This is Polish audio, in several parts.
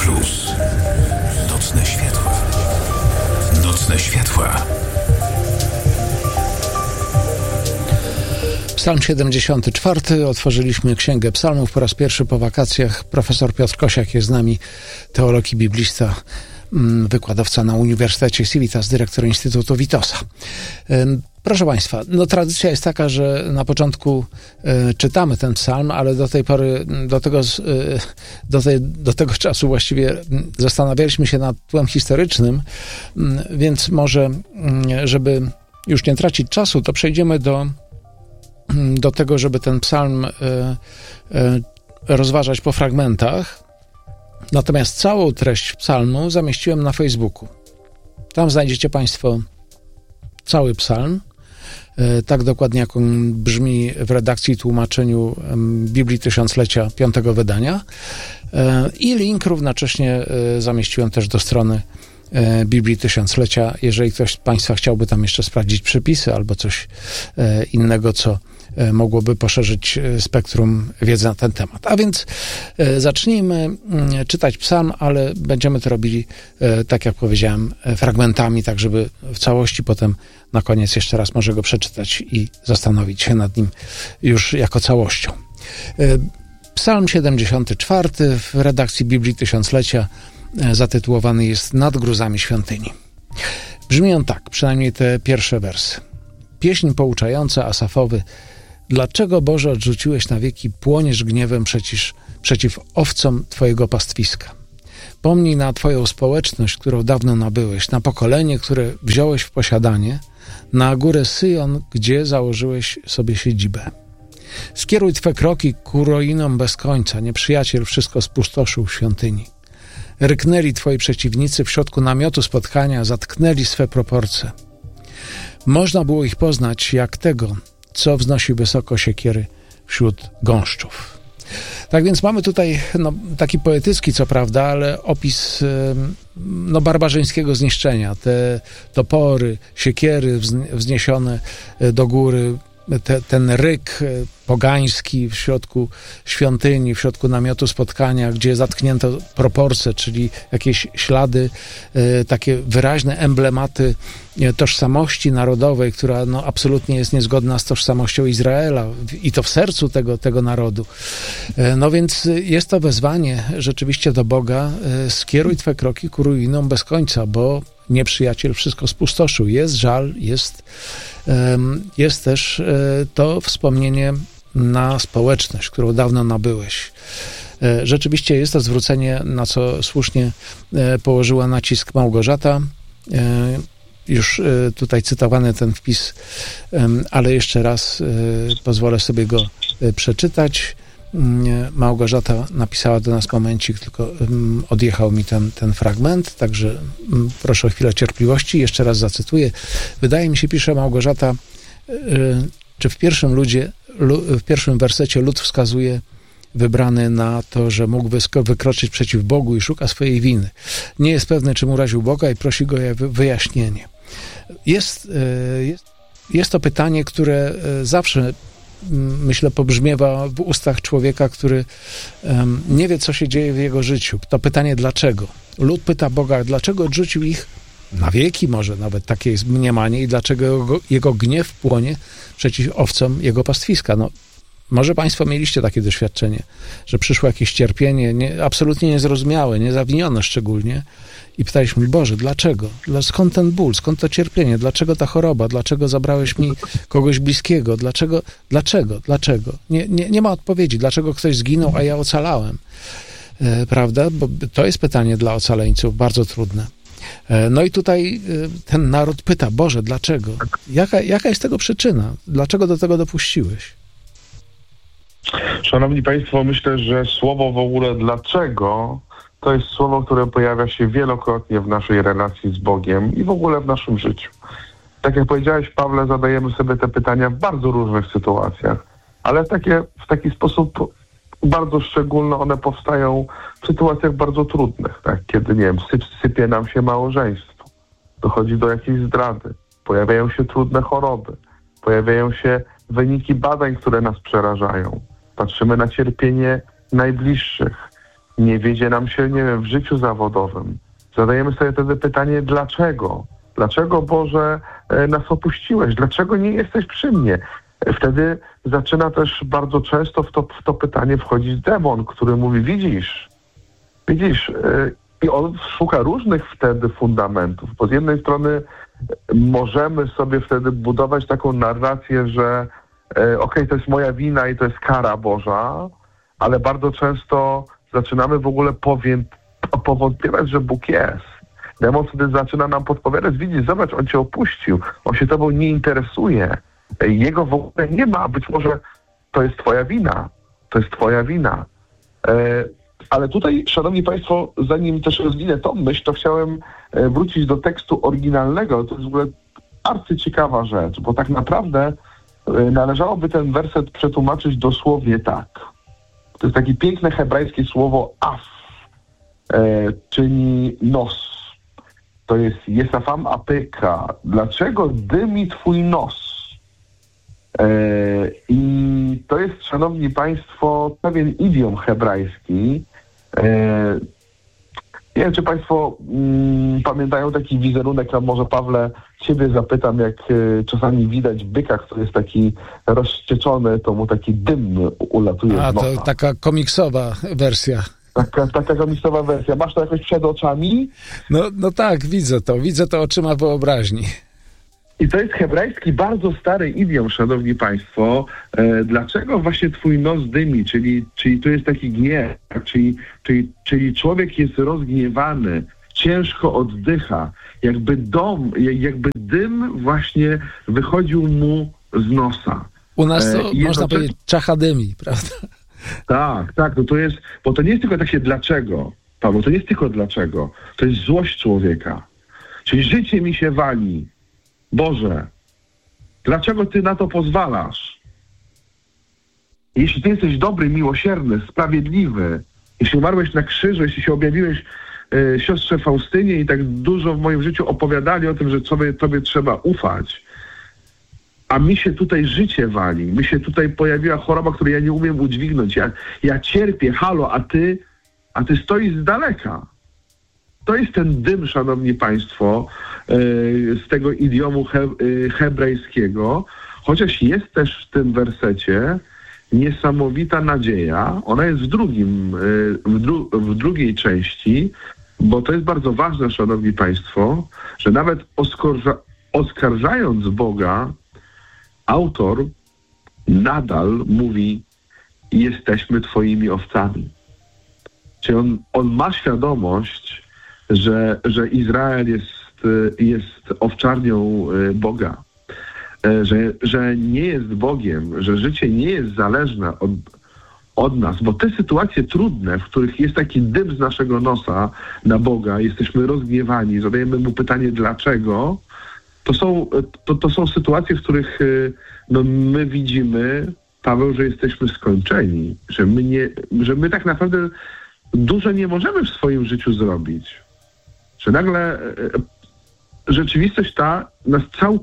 Plus. Nocne światła. Nocne światła. Psalm 74. Otworzyliśmy Księgę Psalmów po raz pierwszy po wakacjach. Profesor Piotr Kosiak jest z nami, teolog i biblista, wykładowca na Uniwersytecie Civitas, dyrektor Instytutu Witosa. Proszę Państwa, tradycja jest taka, że na początku czytamy ten psalm, ale do tej pory, do tego czasu właściwie zastanawialiśmy się nad tłem historycznym, więc może, żeby już nie tracić czasu, to przejdziemy do tego, żeby ten psalm rozważać po fragmentach. Natomiast całą treść psalmu zamieściłem na Facebooku. Tam znajdziecie Państwo cały psalm, tak dokładnie jak on brzmi w redakcji i tłumaczeniu Biblii Tysiąclecia 5. wydania. I link równocześnie zamieściłem też do strony Biblii Tysiąclecia, jeżeli ktoś z Państwa chciałby tam jeszcze sprawdzić przepisy albo coś innego, co mogłoby poszerzyć spektrum wiedzy na ten temat. A więc zacznijmy czytać psalm, ale będziemy to robili, tak jak powiedziałem, fragmentami, tak żeby w całości potem na koniec jeszcze raz może go przeczytać i zastanowić się nad nim już jako całością. Psalm 74 w redakcji Biblii Tysiąclecia zatytułowany jest Nad gruzami świątyni. Brzmi on tak, przynajmniej te pierwsze wersy. Pieśń pouczająca, Asafowy. Dlaczego, Boże, odrzuciłeś na wieki, płoniesz gniewem przeciw owcom Twojego pastwiska? Pomnij na Twoją społeczność, którą dawno nabyłeś, na pokolenie, które wziąłeś w posiadanie, na górę Syjon, gdzie założyłeś sobie siedzibę. Skieruj Twe kroki ku ruinom bez końca, nieprzyjaciel wszystko spustoszył w świątyni. Ryknęli Twoi przeciwnicy w środku namiotu spotkania, zatknęli swe proporcje. Można było ich poznać jak tego, co wznosi wysoko siekiery wśród gąszczów. Tak więc mamy tutaj taki poetycki, co prawda, ale opis barbarzyńskiego zniszczenia. Te topory, siekiery wzniesione do góry, ten ryk pogański w środku świątyni, w środku namiotu spotkania, gdzie zatknięto proporcje, czyli jakieś ślady, takie wyraźne emblematy tożsamości narodowej, która absolutnie jest niezgodna z tożsamością Izraela i to w sercu tego narodu. Więc jest to wezwanie rzeczywiście do Boga: skieruj Twe kroki ku ruinom bez końca, bo nieprzyjaciel wszystko spustoszył. Jest żal, jest też to wspomnienie na społeczność, którą dawno nabyłeś. Rzeczywiście jest to zwrócenie, na co słusznie położyła nacisk Małgorzata. Już tutaj cytowany ten wpis, ale jeszcze raz pozwolę sobie go przeczytać. Małgorzata napisała do nas momencik, tylko odjechał mi ten fragment, także proszę o chwilę cierpliwości. Jeszcze raz zacytuję. Wydaje mi się, pisze Małgorzata, czy w pierwszym wersecie lud wskazuje wybrany na to, że mógł wykroczyć przeciw Bogu i szuka swojej winy. Nie jest pewny, czy mu raził Boga i prosi go o wyjaśnienie. Jest to pytanie, które zawsze, myślę, pobrzmiewa w ustach człowieka, który nie wie, co się dzieje w jego życiu. To pytanie dlaczego. Lud pyta Boga, dlaczego odrzucił ich na wieki, może nawet takie jest mniemanie, i dlaczego jego gniew płonie przeciw owcom jego pastwiska. Może Państwo mieliście takie doświadczenie, że przyszło jakieś cierpienie, absolutnie niezrozumiałe, niezawinione szczególnie, i pytaliśmy: Boże, dlaczego? Skąd ten ból? Skąd to cierpienie? Dlaczego ta choroba? Dlaczego zabrałeś mi kogoś bliskiego? Dlaczego? Nie ma odpowiedzi. Dlaczego ktoś zginął, a ja ocalałem? Prawda? Bo to jest pytanie dla ocaleńców bardzo trudne. I tutaj ten naród pyta: Boże, dlaczego? Jaka jest tego przyczyna? Dlaczego do tego dopuściłeś? Szanowni Państwo, myślę, że słowo w ogóle dlaczego to jest słowo, które pojawia się wielokrotnie w naszej relacji z Bogiem i w ogóle w naszym życiu. Tak jak powiedziałeś, Pawle, zadajemy sobie te pytania w bardzo różnych sytuacjach, ale w taki sposób bardzo szczególny one powstają w sytuacjach bardzo trudnych, tak? Kiedy, nie wiem, sypie nam się małżeństwo, dochodzi do jakiejś zdrady, pojawiają się trudne choroby, pojawiają się wyniki badań, które nas przerażają. Patrzymy na cierpienie najbliższych. nie wiedzie nam się, nie wiem, w życiu zawodowym. Zadajemy sobie wtedy pytanie, dlaczego? Dlaczego, Boże, nas opuściłeś? Dlaczego nie jesteś przy mnie? Wtedy zaczyna też bardzo często w to pytanie wchodzić demon, który mówi, widzisz, i on szuka różnych wtedy fundamentów, bo z jednej strony możemy sobie wtedy budować taką narrację, że okej, to jest moja wina i to jest kara Boża, ale bardzo często zaczynamy w ogóle powątpiewać, że Bóg jest. Demon wtedy zaczyna nam podpowiadać, widzisz, zobacz, on cię opuścił, on się tobą nie interesuje, jego w ogóle nie ma, być może to jest twoja wina. Ale tutaj, szanowni państwo, zanim też rozwinę tą myśl, to chciałem wrócić do tekstu oryginalnego. To jest w ogóle arcyciekawa rzecz, bo tak naprawdę należałoby ten werset przetłumaczyć dosłownie tak. To jest takie piękne hebrajskie słowo af, czyli nos. To jest jesafam apeka. Dlaczego dymi twój nos? I to jest, szanowni państwo, pewien idiom hebrajski. Nie wiem, czy państwo pamiętają taki wizerunek, a może Pawle, ciebie zapytam, jak czasami widać byka, który jest taki rozścieczony, to mu taki dym ulatuje z nosa. To taka komiksowa wersja. Taka komiksowa wersja. Masz to jakoś przed oczami? No tak, widzę to oczyma wyobraźni. I to jest hebrajski, bardzo stary idiom, szanowni państwo. Dlaczego właśnie twój nos dymi, czyli to jest taki gniew, czyli człowiek jest rozgniewany, ciężko oddycha, jakby dym właśnie wychodził mu z nosa. U nas to można powiedzieć czacha dymi, prawda? Tak, no to jest, bo to nie jest tylko takie dlaczego, Paweł, to nie jest tylko dlaczego, to jest złość człowieka. Czyli życie mi się wali. Boże, dlaczego Ty na to pozwalasz? Jeśli Ty jesteś dobry, miłosierny, sprawiedliwy, jeśli umarłeś na krzyżu, jeśli się objawiłeś siostrze Faustynie i tak dużo w moim życiu opowiadali o tym, że Tobie trzeba ufać, a mi się tutaj życie wali, mi się tutaj pojawiła choroba, której ja nie umiem udźwignąć, ja cierpię, halo, a ty stoisz z daleka. To jest ten dym, szanowni państwo, z tego idiomu hebrajskiego, chociaż jest też w tym wersecie niesamowita nadzieja. Ona jest w drugiej części, bo to jest bardzo ważne, szanowni państwo, że nawet oskarżając Boga, autor nadal mówi, jesteśmy twoimi owcami. Czyli on ma świadomość, że Izrael jest owczarnią Boga, że nie jest Bogiem, że życie nie jest zależne od nas, bo te sytuacje trudne, w których jest taki dym z naszego nosa na Boga, jesteśmy rozgniewani, zadajemy mu pytanie dlaczego, to są sytuacje, w których my widzimy, Paweł, że jesteśmy skończeni, że my tak naprawdę dużo nie możemy w swoim życiu zrobić. Że nagle rzeczywistość ta nas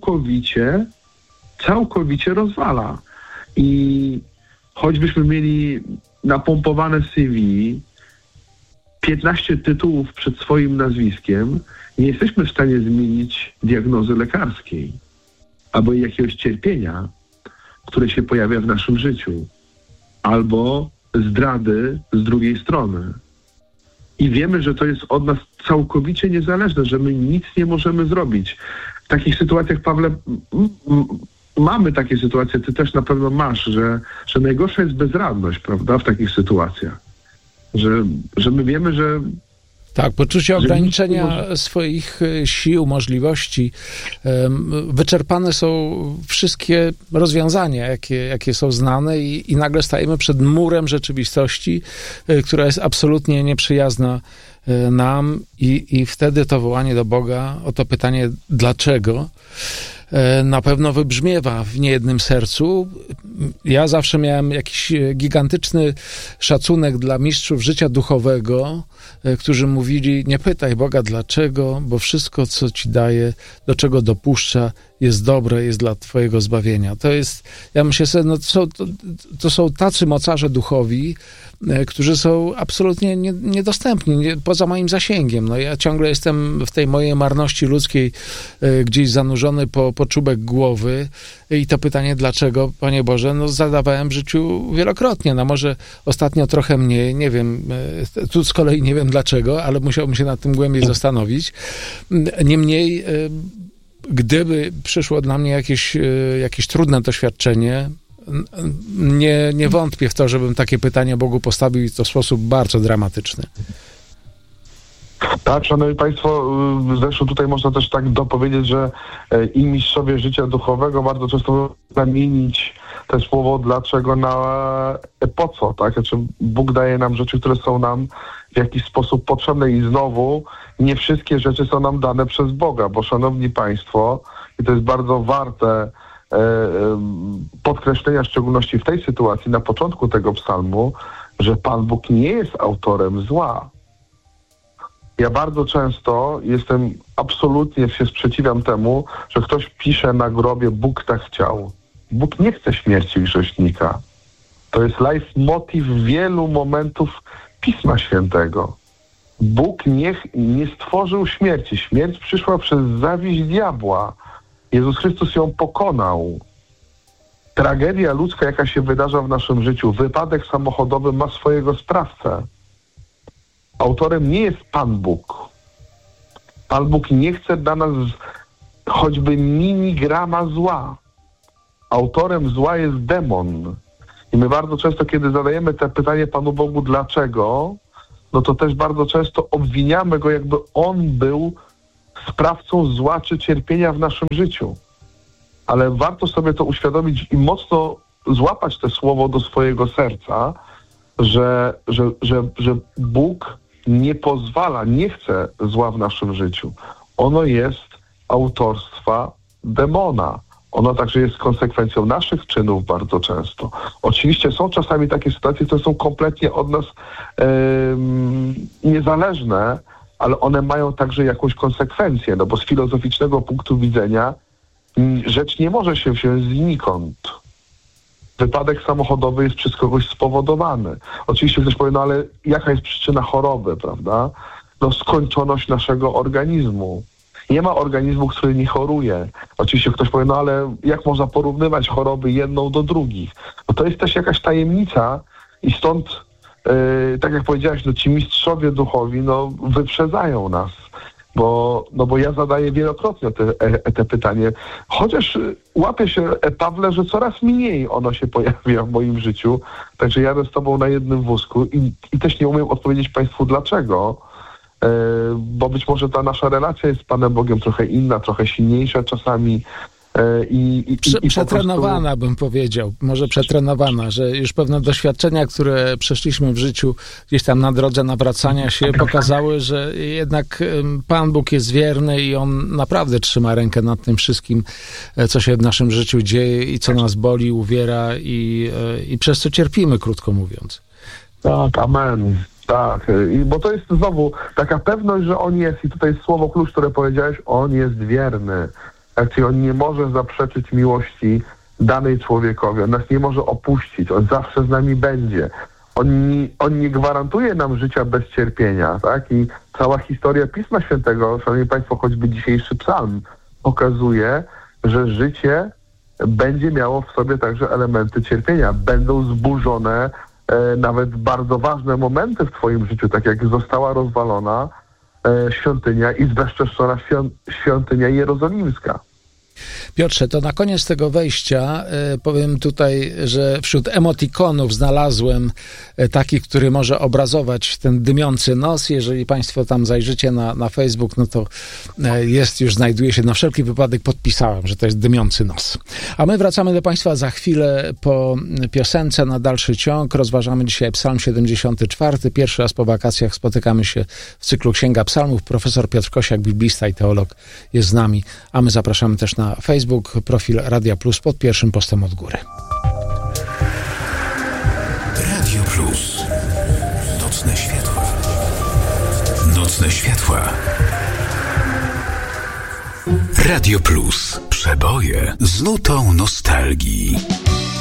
całkowicie rozwala. I choćbyśmy mieli napompowane CV, 15 tytułów przed swoim nazwiskiem, nie jesteśmy w stanie zmienić diagnozy lekarskiej albo jakiegoś cierpienia, które się pojawia w naszym życiu, albo zdrady z drugiej strony. I wiemy, że to jest od nas całkowicie niezależne, że my nic nie możemy zrobić. W takich sytuacjach, Pawle, mamy takie sytuacje, ty też na pewno masz, że najgorsza jest bezradność, prawda, w takich sytuacjach. Że my wiemy, że... Tak, poczucie ograniczenia swoich sił, możliwości. Wyczerpane są wszystkie rozwiązania, jakie są znane i nagle stajemy przed murem rzeczywistości, która jest absolutnie nieprzyjazna nam i wtedy to wołanie do Boga o to pytanie dlaczego na pewno wybrzmiewa w niejednym sercu. Ja zawsze miałem jakiś gigantyczny szacunek dla mistrzów życia duchowego, którzy mówili, nie pytaj Boga dlaczego, bo wszystko, co ci daje, do czego dopuszcza, jest dobre, jest dla twojego zbawienia. To jest, ja myślę sobie, to są tacy mocarze duchowi, którzy są absolutnie niedostępni, poza moim zasięgiem. No ja ciągle jestem w tej mojej marności ludzkiej gdzieś zanurzony po czubek głowy i to pytanie dlaczego, Panie Boże, no zadawałem w życiu wielokrotnie. No może ostatnio trochę mniej, nie wiem, tu z kolei nie wiem dlaczego, ale musiałbym się nad tym głębiej zastanowić. Niemniej, gdyby przyszło dla mnie jakieś trudne doświadczenie, nie wątpię w to, żebym takie pytanie Bogu postawił i to w sposób bardzo dramatyczny. Tak, szanowni państwo, zresztą tutaj można też tak dopowiedzieć, że i mistrzowie życia duchowego bardzo często zamienić to słowo dlaczego na po co, tak? Znaczy Bóg daje nam rzeczy, które są nam w jakiś sposób potrzebne i znowu nie wszystkie rzeczy są nam dane przez Boga, bo szanowni państwo, i to jest bardzo warte podkreślenia, w szczególności w tej sytuacji, na początku tego psalmu, że Pan Bóg nie jest autorem zła. Ja bardzo często absolutnie się sprzeciwiam temu, że ktoś pisze na grobie Bóg tak chciał. Bóg nie chce śmierci grzesznika. To jest leitmotiv wielu momentów Pisma Świętego. Bóg nie stworzył śmierci. Śmierć przyszła przez zawiść diabła. Jezus Chrystus ją pokonał. Tragedia ludzka, jaka się wydarza w naszym życiu, wypadek samochodowy ma swojego sprawcę. Autorem nie jest Pan Bóg. Pan Bóg nie chce dla nas choćby miligrama zła. Autorem zła jest demon. I my bardzo często, kiedy zadajemy te pytanie Panu Bogu dlaczego, no to też bardzo często obwiniamy Go, jakby On był sprawcą zła czy cierpienia w naszym życiu. Ale warto sobie to uświadomić i mocno złapać to słowo do swojego serca, że Bóg nie pozwala, nie chce zła w naszym życiu. Ono jest autorstwa demona. Ono także jest konsekwencją naszych czynów bardzo często. Oczywiście są czasami takie sytuacje, które są kompletnie od nas niezależne, ale one mają także jakąś konsekwencję, no bo z filozoficznego punktu widzenia rzecz nie może się wziąć znikąd. Wypadek samochodowy jest przez kogoś spowodowany. Oczywiście ktoś powie, no ale jaka jest przyczyna choroby, prawda? No skończoność naszego organizmu. Nie ma organizmu, który nie choruje. Oczywiście ktoś powie, no ale jak można porównywać choroby jedną do drugich? No to jest też jakaś tajemnica i stąd, tak jak powiedziałeś, no ci mistrzowie duchowi, no wyprzedzają nas. Bo ja zadaję wielokrotnie te pytanie, chociaż łapię się, Pawle, że coraz mniej ono się pojawia w moim życiu, także jadę z tobą na jednym wózku i też nie umiem odpowiedzieć państwu dlaczego, bo być może ta nasza relacja jest z Panem Bogiem trochę inna, trochę silniejsza czasami. Przetrenowana, bym powiedział, może przetrenowana, że już pewne doświadczenia, które przeszliśmy w życiu gdzieś tam na drodze nawracania się, pokazały, że jednak Pan Bóg jest wierny i On naprawdę trzyma rękę nad tym wszystkim, co się w naszym życiu dzieje i co nas boli, uwiera i przez co cierpimy, krótko mówiąc. Tak, amen. Tak, bo to jest znowu taka pewność, że On jest, i tutaj jest słowo klucz, które powiedziałeś, On jest wierny. Czyli On nie może zaprzeczyć miłości danej człowiekowi. On nas nie może opuścić. On zawsze z nami będzie. On nie gwarantuje nam życia bez cierpienia, tak? I cała historia Pisma Świętego, szanowni państwo, choćby dzisiejszy psalm, pokazuje, że życie będzie miało w sobie także elementy cierpienia. Będą zburzone nawet bardzo ważne momenty w twoim życiu, tak jak została rozwalona świątynia i zbezczeszczona świątynia jerozolimska. Piotrze, to na koniec tego wejścia powiem tutaj, że wśród emotikonów znalazłem taki, który może obrazować ten dymiący nos. Jeżeli państwo tam zajrzycie na Facebook, no to znajduje się, na wszelki wypadek podpisałem, że to jest dymiący nos. A my wracamy do państwa za chwilę po piosence na dalszy ciąg. Rozważamy dzisiaj Psalm 74. Pierwszy raz po wakacjach spotykamy się w cyklu Księga Psalmów. Profesor Piotr Kosiak, biblista i teolog, jest z nami, a my zapraszamy też na Facebook, profil Radia Plus pod pierwszym postem od góry. Radio Plus. Nocne światła. Nocne światła. Radio Plus. Przeboje z nutą nostalgii.